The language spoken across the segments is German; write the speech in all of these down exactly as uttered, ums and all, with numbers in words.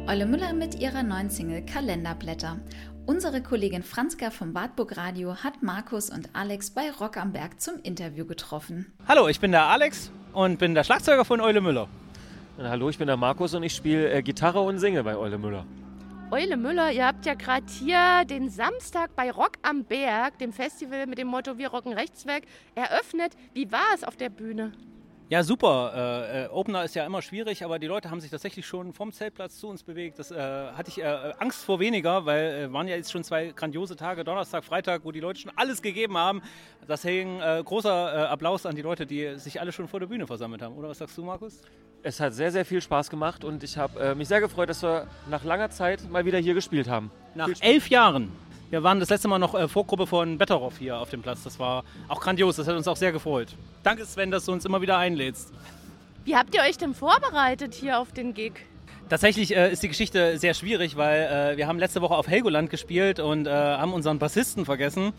Eule Müller mit ihrer neuen Single Kalenderblätter. Unsere Kollegin Franziska vom Wartburg Radio hat Markus und Alex bei Rock am Berg zum Interview getroffen. Hallo, ich bin der Alex und bin der Schlagzeuger von Eule Müller. Und hallo, ich bin der Markus und ich spiele äh, Gitarre und singe bei Eule Müller. Eule Müller, ihr habt ja gerade hier den Samstag bei Rock am Berg, dem Festival mit dem Motto Wir rocken rechts weg, eröffnet. Wie war es auf der Bühne? Ja, super. Äh, äh, Opener ist ja immer schwierig, aber die Leute haben sich tatsächlich schon vom Zeltplatz zu uns bewegt. Das äh, hatte ich äh, Angst vor weniger, weil äh, waren ja jetzt schon zwei grandiose Tage, Donnerstag, Freitag, wo die Leute schon alles gegeben haben. Deswegen äh, großer äh, Applaus an die Leute, die sich alle schon vor der Bühne versammelt haben. Oder was sagst du, Markus? Es hat sehr, sehr viel Spaß gemacht und ich habe äh, mich sehr gefreut, dass wir nach langer Zeit mal wieder hier gespielt haben. Nach elf Jahren. Wir waren das letzte Mal noch äh, Vorgruppe von Betteroff hier auf dem Platz. Das war auch grandios, das hat uns auch sehr gefreut. Danke Sven, dass du uns immer wieder einlädst. Wie habt ihr euch denn vorbereitet hier auf den Gig? Tatsächlich äh, ist die Geschichte sehr schwierig, weil äh, wir haben letzte Woche auf Helgoland gespielt und äh, haben unseren Bassisten vergessen.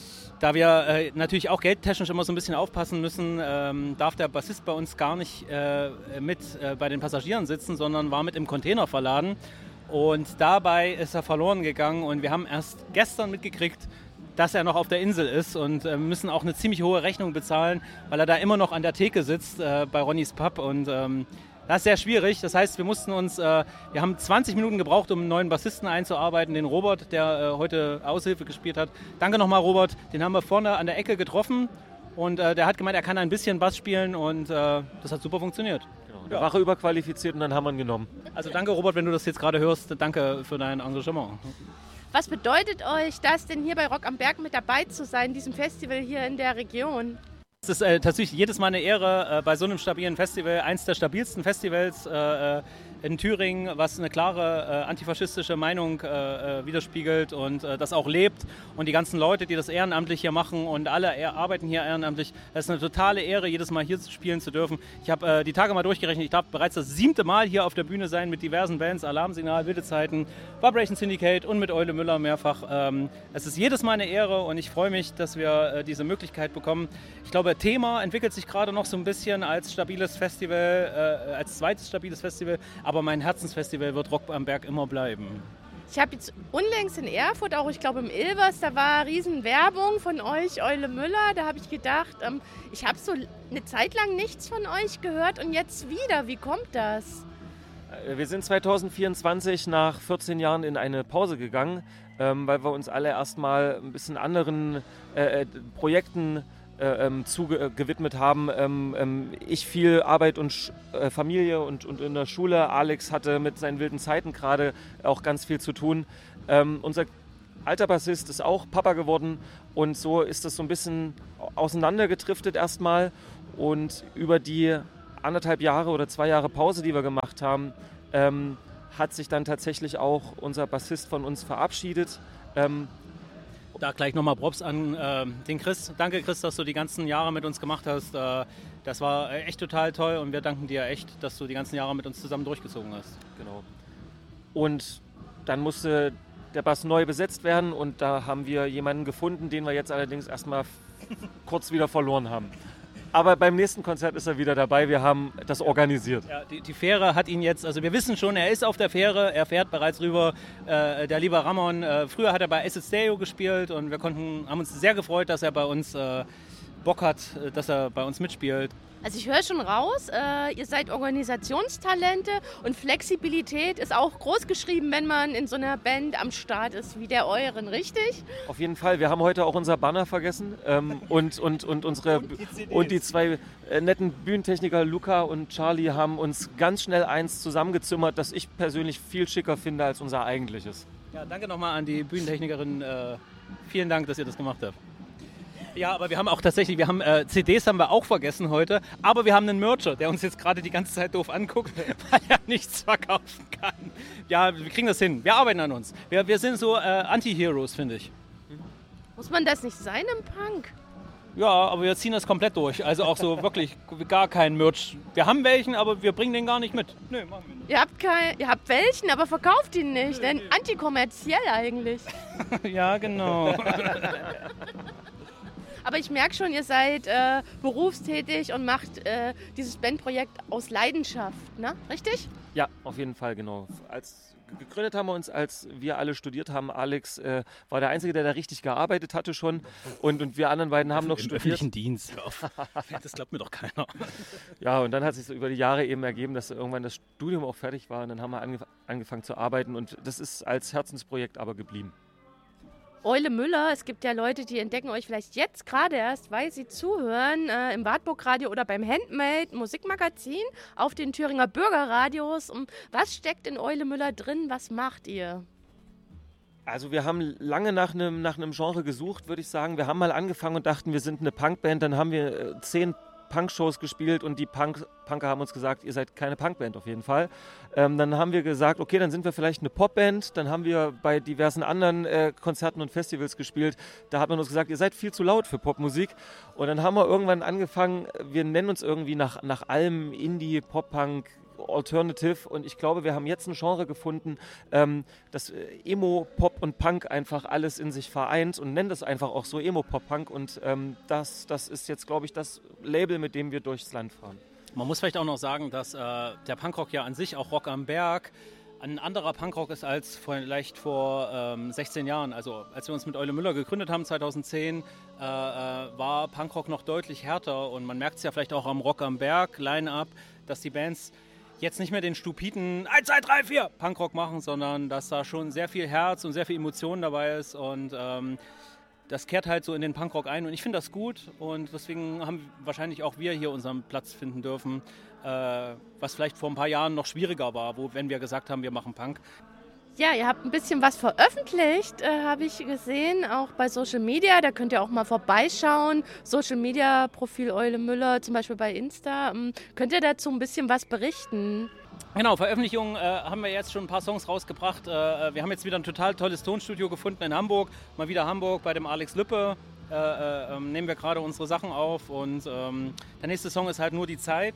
Da wir äh, natürlich auch geldtechnisch immer so ein bisschen aufpassen müssen, ähm, darf der Bassist bei uns gar nicht äh, mit äh, bei den Passagieren sitzen, sondern war mit im Container verladen. Und dabei ist er verloren gegangen und wir haben erst gestern mitgekriegt, dass er noch auf der Insel ist und äh, müssen auch eine ziemlich hohe Rechnung bezahlen, weil er da immer noch an der Theke sitzt äh, bei Ronnys Pub und ähm, das ist sehr schwierig. Das heißt, wir mussten uns, äh, wir haben zwanzig Minuten gebraucht, um einen neuen Bassisten einzuarbeiten, den Robert, der äh, heute Aushilfe gespielt hat. Danke nochmal, Robert. Den haben wir vorne an der Ecke getroffen und äh, der hat gemeint, er kann ein bisschen Bass spielen und äh, das hat super funktioniert. Der war überqualifiziert und dann haben wir ihn genommen. Also danke Robert, wenn du das jetzt gerade hörst, danke für dein Engagement. Was bedeutet euch das denn hier bei Rock am Berg mit dabei zu sein, diesem Festival hier in der Region? Es ist äh, tatsächlich jedes Mal eine Ehre, äh, bei so einem stabilen Festival, eins der stabilsten Festivals äh, in Thüringen, was eine klare äh, antifaschistische Meinung äh, widerspiegelt und äh, das auch lebt. Und die ganzen Leute, die das ehrenamtlich hier machen und alle ehr- arbeiten hier ehrenamtlich, das ist eine totale Ehre, jedes Mal hier spielen zu dürfen. Ich habe äh, die Tage mal durchgerechnet, ich darf bereits das siebte Mal hier auf der Bühne sein mit diversen Bands, Alarmsignal, Wilde Zeiten, Vibration Syndicate und mit Eule Müller mehrfach. Ähm, es ist jedes Mal eine Ehre und ich freue mich, dass wir äh, diese Möglichkeit bekommen. Ich glaube, Thema entwickelt sich gerade noch so ein bisschen als stabiles Festival, äh, als zweites stabiles Festival, aber mein Herzensfestival wird Rock am Berg immer bleiben. Ich habe jetzt unlängst in Erfurt, auch ich glaube im Ilvers, da war riesen Werbung von euch, Eule Müller. Da habe ich gedacht, ähm, ich habe so eine Zeit lang nichts von euch gehört und jetzt wieder. Wie kommt das? Wir sind zwanzig vierundzwanzig nach vierzehn Jahren in eine Pause gegangen, ähm, weil wir uns alle erstmal ein bisschen anderen äh, Projekten Ähm, zugewidmet haben. Ähm, ähm, ich viel Arbeit und Sch- äh, Familie und, und in der Schule. Alex hatte mit seinen wilden Zeiten gerade auch ganz viel zu tun. Ähm, unser alter Bassist ist auch Papa geworden und so ist das so ein bisschen auseinandergedriftet erstmal und über die anderthalb Jahre oder zwei Jahre Pause, die wir gemacht haben, ähm, hat sich dann tatsächlich auch unser Bassist von uns verabschiedet. Ähm, Da gleich nochmal Props an äh, den Chris. Danke Chris, dass du die ganzen Jahre mit uns gemacht hast. Äh, das war echt total toll und wir danken dir echt, dass du die ganzen Jahre mit uns zusammen durchgezogen hast. Genau. Und dann musste der Bass neu besetzt werden und da haben wir jemanden gefunden, den wir jetzt allerdings erstmal f- kurz wieder verloren haben. Aber beim nächsten Konzert ist er wieder dabei, wir haben das organisiert. Ja, die, die Fähre hat ihn jetzt, also wir wissen schon, er ist auf der Fähre, er fährt bereits rüber. Äh, der liebe Ramon, äh, früher hat er bei Acid Stereo gespielt und wir konnten, haben uns sehr gefreut, dass er bei uns äh, Bock hat, äh, dass er bei uns mitspielt. Also ich höre schon raus, äh, ihr seid Organisationstalente und Flexibilität ist auch groß geschrieben, wenn man in so einer Band am Start ist wie der euren, richtig? Auf jeden Fall, wir haben heute auch unser Banner vergessen ähm, und, und, und, unsere, Und die C Ds. und die zwei äh, netten Bühnentechniker Luca und Charlie haben uns ganz schnell eins zusammengezimmert, das ich persönlich viel schicker finde als unser eigentliches. Ja, danke nochmal an die Bühnentechnikerin. Äh, vielen Dank, dass ihr das gemacht habt. Ja, aber wir haben auch tatsächlich, wir haben äh, C Ds haben wir auch vergessen heute, aber wir haben einen Mercher, der uns jetzt gerade die ganze Zeit doof anguckt, weil er nichts verkaufen kann. Ja, wir kriegen das hin. Wir arbeiten an uns. Wir, wir sind so äh, Anti-Heroes, finde ich. Muss man das nicht sein im Punk? Ja, aber wir ziehen das komplett durch. Also auch so wirklich gar keinen Merch. Wir haben welchen, aber wir bringen den gar nicht mit. Nö, machen wir nicht. Ihr habt, kein, ihr habt welchen, aber verkauft ihn nicht, denn antikommerziell eigentlich. Ja, genau. Aber ich merke schon, ihr seid äh, berufstätig und macht äh, dieses Bandprojekt aus Leidenschaft, ne? Richtig? Ja, auf jeden Fall, genau. Als gegründet haben wir uns, als wir alle studiert haben. Alex äh, war der Einzige, der da richtig gearbeitet hatte schon. Und, und wir anderen beiden haben noch Im studiert. öffentlichen Dienst. Das glaubt mir doch keiner. Ja, und dann hat sich so über die Jahre eben ergeben, dass irgendwann das Studium auch fertig war. Und dann haben wir angef- angefangen zu arbeiten. Und das ist als Herzensprojekt aber geblieben. Eule Müller, es gibt ja Leute, die entdecken euch vielleicht jetzt gerade erst, weil sie zuhören, äh, im Wartburg-Radio oder beim Handmade Musikmagazin auf den Thüringer Bürgerradios. Um, was steckt in Eule Müller drin? Was macht ihr? Also wir haben lange nach einem nach einem Genre gesucht, würde ich sagen. Wir haben mal angefangen und dachten, wir sind eine Punkband. Dann haben wir äh, zehn Punk-Shows gespielt und die Punk- Punker haben uns gesagt, ihr seid keine Punkband auf jeden Fall. Ähm, dann haben wir gesagt, okay, dann sind wir vielleicht eine Popband. Dann haben wir bei diversen anderen äh, Konzerten und Festivals gespielt. Da hat man uns gesagt, ihr seid viel zu laut für Popmusik. Und dann haben wir irgendwann angefangen, wir nennen uns irgendwie nach, nach allem Indie, Pop-Punk, Alternative, und ich glaube, wir haben jetzt ein Genre gefunden, ähm, das Emo, Pop und Punk einfach alles in sich vereint und nennen das einfach auch so Emo, Pop, Punk, und ähm, das, das ist jetzt, glaube ich, das Label, mit dem wir durchs Land fahren. Man muss vielleicht auch noch sagen, dass äh, der Punkrock ja an sich, auch Rock am Berg, ein anderer Punkrock ist als vielleicht vor ähm, sechzehn Jahren. Also als wir uns mit Eule Müller gegründet haben, zweitausendzehn, äh, äh, war Punkrock noch deutlich härter, und man merkt es ja vielleicht auch am Rock am Berg Line-Up, dass die Bands jetzt nicht mehr den stupiden eins, zwei, drei, vier Punkrock machen, sondern dass da schon sehr viel Herz und sehr viel Emotion dabei ist, und ähm, das kehrt halt so in den Punkrock ein, und ich finde das gut, und deswegen haben wahrscheinlich auch wir hier unseren Platz finden dürfen, äh, was vielleicht vor ein paar Jahren noch schwieriger war, wo, wenn wir gesagt haben, wir machen Punk. Ja, ihr habt ein bisschen was veröffentlicht, äh, habe ich gesehen, auch bei Social Media. Da könnt ihr auch mal vorbeischauen. Social Media Profil Eule Müller, zum Beispiel bei Insta. Ähm, könnt ihr dazu ein bisschen was berichten? Genau, Veröffentlichungen äh, haben wir jetzt schon ein paar Songs rausgebracht. Äh, wir haben jetzt wieder ein total tolles Tonstudio gefunden in Hamburg. Mal wieder Hamburg bei dem Alex Lüppe. Äh, äh, nehmen wir gerade unsere Sachen auf, und ähm, der nächste Song ist halt Nur die Zeit.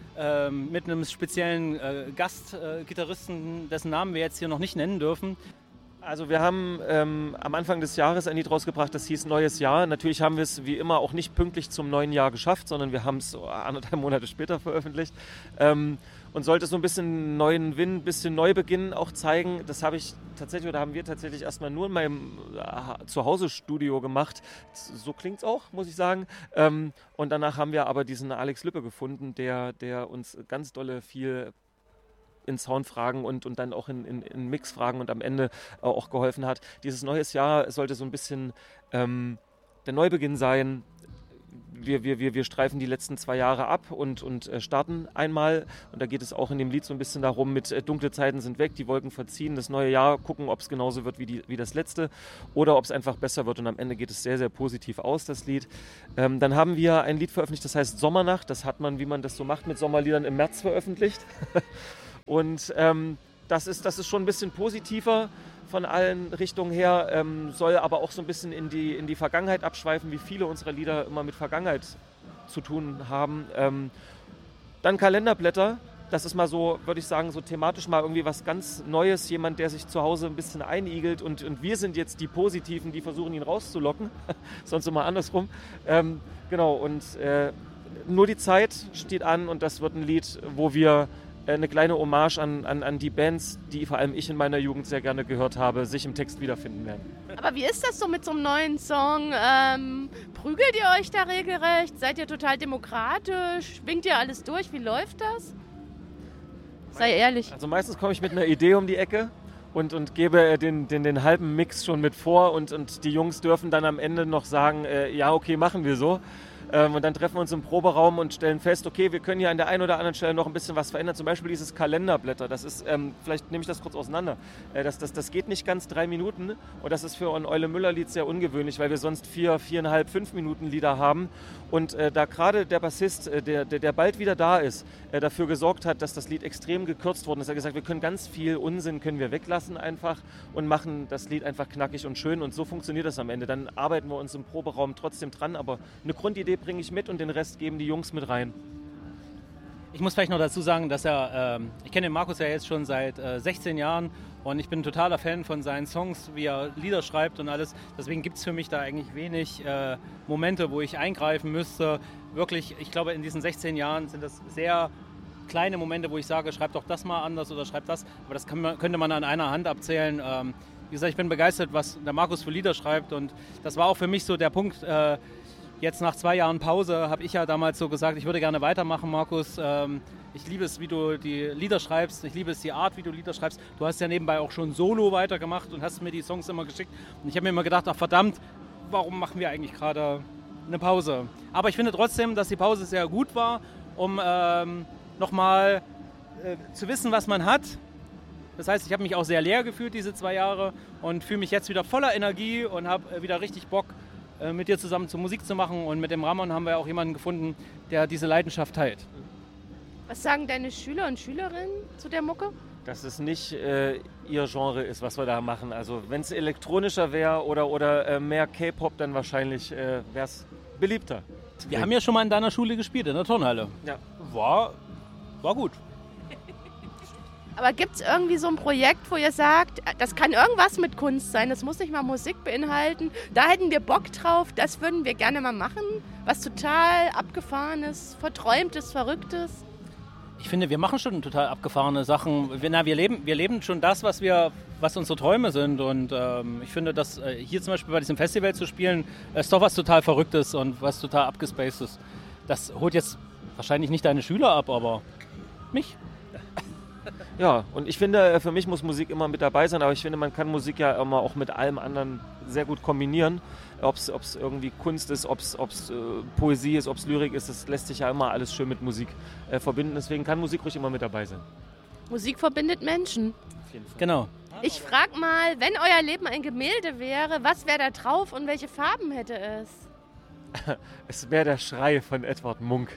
Ähm, mit einem speziellen äh, Gastgitarristen, äh, dessen Namen wir jetzt hier noch nicht nennen dürfen. Also wir haben ähm, am Anfang des Jahres ein Lied rausgebracht, das hieß Neues Jahr. Natürlich haben wir es wie immer auch nicht pünktlich zum neuen Jahr geschafft, sondern wir haben es so anderthalb Monate später veröffentlicht. Ähm, und sollte so ein bisschen neuen Wind, ein bisschen Neubeginn auch zeigen. Das habe ich tatsächlich, oder haben wir tatsächlich erstmal nur in meinem äh, Zuhause-Studio gemacht. So klingt es auch, muss ich sagen. Ähm, und danach haben wir aber diesen Alex Lüppe gefunden, der, der uns ganz dolle viel in Soundfragen und, und dann auch in, in, in Mixfragen und am Ende äh, auch geholfen hat. Dieses neues Jahr sollte so ein bisschen ähm, der Neubeginn sein. Wir, wir, wir, wir streifen die letzten zwei Jahre ab und, und äh, starten einmal. Und da geht es auch in dem Lied so ein bisschen darum, mit äh, dunkle Zeiten sind weg, die Wolken verziehen, das neue Jahr, gucken, ob es genauso wird wie, die, wie das letzte oder ob es einfach besser wird. Und am Ende geht es sehr, sehr positiv aus, das Lied. Ähm, dann haben wir ein Lied veröffentlicht, das heißt Sommernacht. Das hat man, wie man das so macht, mit Sommerliedern im März veröffentlicht. Und ähm, das ist, das ist schon ein bisschen positiver von allen Richtungen her, ähm, soll aber auch so ein bisschen in die, in die Vergangenheit abschweifen, wie viele unserer Lieder immer mit Vergangenheit zu tun haben. Ähm, dann Kalenderblätter, das ist mal so, würde ich sagen, so thematisch mal irgendwie was ganz Neues, jemand, der sich zu Hause ein bisschen einigelt, und, und wir sind jetzt die Positiven, die versuchen, ihn rauszulocken, sonst immer andersrum. Ähm, genau, und äh, Nur die Zeit steht an, und das wird ein Lied, wo wir eine kleine Hommage an, an, an die Bands, die vor allem ich in meiner Jugend sehr gerne gehört habe, sich im Text wiederfinden werden. Aber wie ist das so mit so einem neuen Song? Ähm, prügelt ihr euch da regelrecht? Seid ihr total demokratisch? Winkt ihr alles durch? Wie läuft das? Sei ehrlich. Also meistens komme ich mit einer Idee um die Ecke und, und gebe den, den, den halben Mix schon mit vor, und, und die Jungs dürfen dann am Ende noch sagen, äh, ja okay, machen wir so. Ähm, und dann treffen wir uns im Proberaum und stellen fest, okay, wir können hier an der einen oder anderen Stelle noch ein bisschen was verändern. Zum Beispiel dieses Kalenderblätter, das ist, ähm, vielleicht nehme ich das kurz auseinander, äh, das, das, das geht nicht ganz drei Minuten, und das ist für ein Eule Müller Lied sehr ungewöhnlich, weil wir sonst vier, viereinhalb, fünf Minuten Lieder haben. Und äh, da gerade der Bassist, äh, der, der, der bald wieder da ist, äh, dafür gesorgt hat, dass das Lied extrem gekürzt worden ist. Er hat gesagt, wir können ganz viel Unsinn können wir weglassen einfach und machen das Lied einfach knackig und schön, und so funktioniert das am Ende. Dann arbeiten wir uns im Proberaum trotzdem dran, aber eine Grundidee bringe ich mit und den Rest geben die Jungs mit rein. Ich muss vielleicht noch dazu sagen, dass er, ähm, ich kenne den Markus ja jetzt schon seit äh, sechzehn Jahren und ich bin ein totaler Fan von seinen Songs, wie er Lieder schreibt und alles. Deswegen gibt es für mich da eigentlich wenig äh, Momente, wo ich eingreifen müsste. Wirklich, ich glaube, in diesen sechzehn Jahren sind das sehr kleine Momente, wo ich sage, schreib doch das mal anders oder schreib das. Aber das kann man, könnte man an einer Hand abzählen. Ähm, wie gesagt, ich bin begeistert, was der Markus für Lieder schreibt und das war auch für mich so der Punkt. Äh, Jetzt nach zwei Jahren Pause habe ich ja damals so gesagt, ich würde gerne weitermachen, Markus. Ähm, ich liebe es, wie du die Lieder schreibst. Ich liebe es, die Art, wie du Lieder schreibst. Du hast ja nebenbei auch schon Solo weitergemacht und hast mir die Songs immer geschickt. Und ich habe mir immer gedacht, ach verdammt, warum machen wir eigentlich gerade eine Pause? Aber ich finde trotzdem, dass die Pause sehr gut war, um ähm, nochmal äh, zu wissen, was man hat. Das heißt, ich habe mich auch sehr leer gefühlt diese zwei Jahre und fühle mich jetzt wieder voller Energie und habe äh, wieder richtig Bock, mit dir zusammen zur Musik zu machen. Und mit dem Ramon haben wir auch jemanden gefunden, der diese Leidenschaft teilt. Was sagen deine Schüler und Schülerinnen zu der Mucke? Dass es nicht äh, ihr Genre ist, was wir da machen. Also wenn es elektronischer wäre oder, oder äh, mehr K-Pop, dann wahrscheinlich äh, wäre es beliebter. Wir haben ja schon mal in deiner Schule gespielt, in der Turnhalle. Ja. War, war gut. Aber gibt es irgendwie so ein Projekt, wo ihr sagt, das kann irgendwas mit Kunst sein, das muss nicht mal Musik beinhalten, da hätten wir Bock drauf, das würden wir gerne mal machen, was total abgefahrenes, verträumtes, verrücktes? Ich finde, wir machen schon total abgefahrene Sachen. Wir, na, wir, leben, wir leben schon das, was, wir, was unsere Träume sind und ähm, ich finde, dass äh, hier zum Beispiel bei diesem Festival zu spielen, äh, ist doch was total Verrücktes und was total abgespacedes. Das holt jetzt wahrscheinlich nicht deine Schüler ab, aber mich. Ja, und ich finde, für mich muss Musik immer mit dabei sein, aber ich finde, man kann Musik ja immer auch mit allem anderen sehr gut kombinieren. Ob es irgendwie Kunst ist, ob es äh, Poesie ist, ob es Lyrik ist, das lässt sich ja immer alles schön mit Musik äh, verbinden. Deswegen kann Musik ruhig immer mit dabei sein. Musik verbindet Menschen. Auf jeden Fall. Genau. Ich frage mal, wenn euer Leben ein Gemälde wäre, was wäre da drauf und welche Farben hätte es? Es wäre der Schrei von Edvard Munch.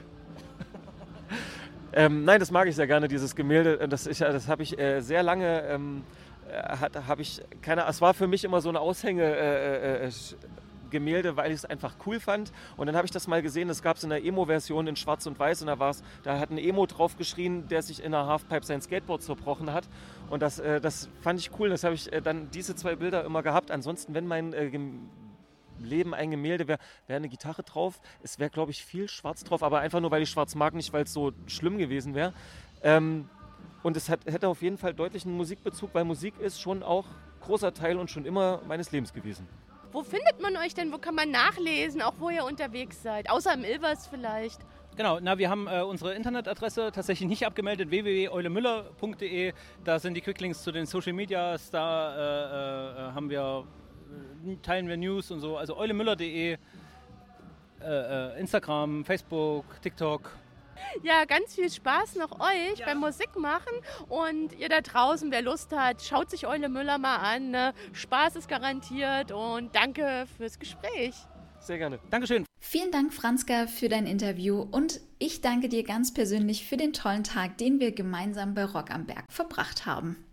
Ähm, nein, das mag ich sehr gerne, dieses Gemälde. Das, das habe ich äh, sehr lange, ähm, habe ich keine, es war für mich immer so ein Aushänge-Gemälde, äh, weil ich es einfach cool fand. Und dann habe ich das mal gesehen, das gab es in der Emo-Version in Schwarz und Weiß und da war's, da hat ein Emo drauf geschrien, der sich in der Halfpipe sein Skateboard zerbrochen hat. Und das, äh, das fand ich cool, das habe ich äh, dann diese zwei Bilder immer gehabt. Ansonsten, wenn mein äh, Leben ein Gemälde wäre, wäre eine Gitarre drauf. Es wäre, glaube ich, viel schwarz drauf, aber einfach nur, weil ich schwarz mag, nicht weil es so schlimm gewesen wäre. Ähm, und es hat, hätte auf jeden Fall deutlichen Musikbezug, weil Musik ist schon auch großer Teil und schon immer meines Lebens gewesen. Wo findet man euch denn? Wo kann man nachlesen, auch wo ihr unterwegs seid? Außer im Ilvers vielleicht. Genau, na, wir haben äh, unsere Internetadresse tatsächlich nicht abgemeldet, w w w punkt eulemüller punkt de. Da sind die Quicklinks zu den Social Medias, da äh, äh, haben wir teilen wir News und so, also eulemüller punkt de, äh, Instagram, Facebook, TikTok. Ja, ganz viel Spaß noch euch ja. beim Musikmachen und ihr da draußen, wer Lust hat, schaut sich Eule Müller mal an. Ne? Spaß ist garantiert und danke fürs Gespräch. Sehr gerne. Dankeschön. Vielen Dank, Franzka, für dein Interview und ich danke dir ganz persönlich für den tollen Tag, den wir gemeinsam bei Rock am Berg verbracht haben.